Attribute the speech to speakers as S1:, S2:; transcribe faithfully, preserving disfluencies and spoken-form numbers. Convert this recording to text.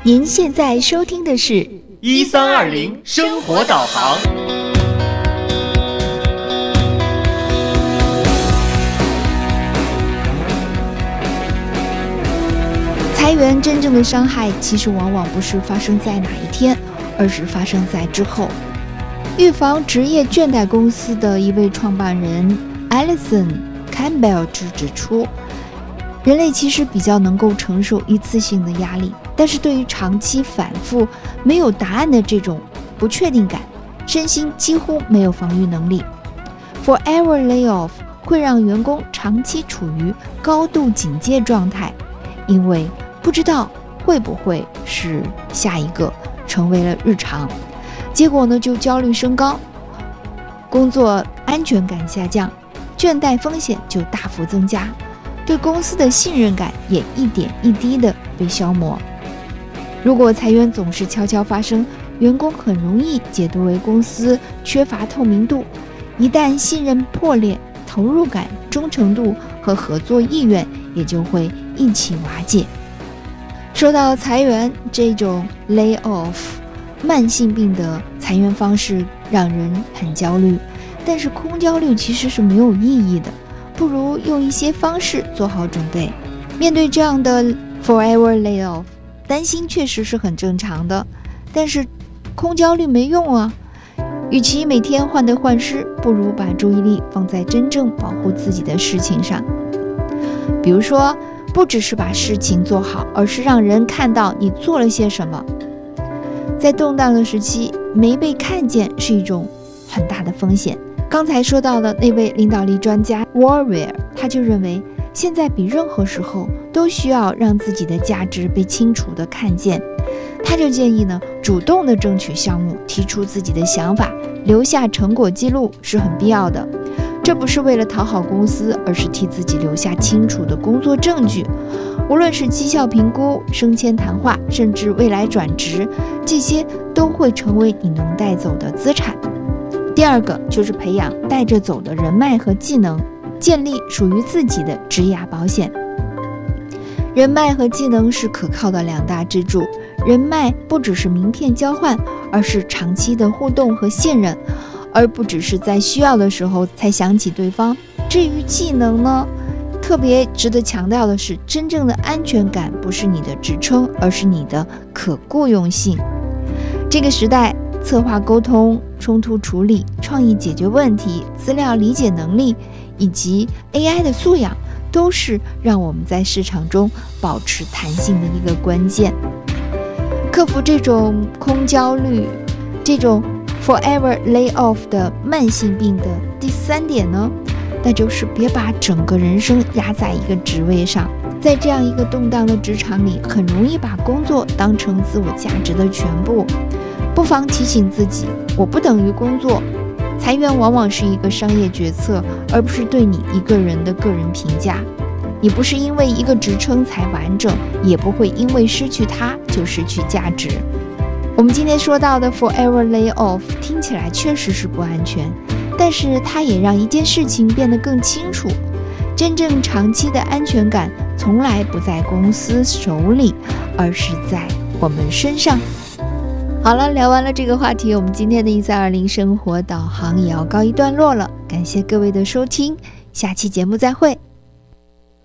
S1: 您现在收听的是
S2: 一三二零生活导航。
S1: 裁员真正的伤害其实往往不是发生在哪一天，而是发生在之后。预防职业倦怠公司的一位创办人 Alison Campbell 指出，人类其实比较能够承受一次性的压力，但是对于长期反复没有答案的这种不确定感，身心几乎没有防御能力。 Forever layoff 会让员工长期处于高度警戒状态，因为不知道会不会是下一个成为了日常，结果呢就焦虑升高，工作安全感下降，倦怠风险就大幅增加，对公司的信任感也一点一滴的被消磨。如果裁员总是悄悄发生，员工很容易解读为公司缺乏透明度，一旦信任破裂，投入感、忠诚度和合作意愿也就会一起瓦解。说到裁员这种 lay off 慢性病的裁员方式让人很焦虑，但是空焦虑其实是没有意义的，不如用一些方式做好准备。面对这样的 forever layoff， 担心确实是很正常的，但是空焦虑没用啊。与其每天患得患失，不如把注意力放在真正保护自己的事情上。比如说，不只是把事情做好，而是让人看到你做了些什么。在动荡的时期，没被看见是一种很大的风险。刚才说到的那位领导力专家 Warrior， 他就认为现在比任何时候都需要让自己的价值被清楚地看见。他就建议呢，主动地争取项目，提出自己的想法，留下成果记录是很必要的。这不是为了讨好公司，而是替自己留下清楚的工作证据。无论是绩效评估、升迁谈话，甚至未来转职，这些都会成为你能带走的资产。第二个就是培养带着走的人脉和技能，建立属于自己的职涯保险。人脉和技能是可靠的两大支柱。人脉不只是名片交换，而是长期的互动和信任，而不只是在需要的时候才想起对方。至于技能呢，特别值得强调的是，真正的安全感不是你的职称，而是你的可雇用性。这个时代，策划沟通、冲突处理、创意解决问题、资料理解能力以及 A I 的素养，都是让我们在市场中保持弹性的一个关键。克服这种空焦虑，这种 forever layoff 的慢性病的第三点呢，那就是别把整个人生压在一个职位上。在这样一个动荡的职场里，很容易把工作当成自我价值的全部。不妨提醒自己，我不等于工作。裁员往往是一个商业决策，而不是对你一个人的个人评价。你不是因为一个职称才完整，也不会因为失去它就失去价值。我们今天说到的 forever layoff 听起来确实是不安全，但是它也让一件事情变得更清楚。真正长期的安全感从来不在公司手里，而是在我们身上。好了，聊完了这个话题，我们今天的一三二零生活导航也要告一段落了。感谢各位的收听，下期节目再会。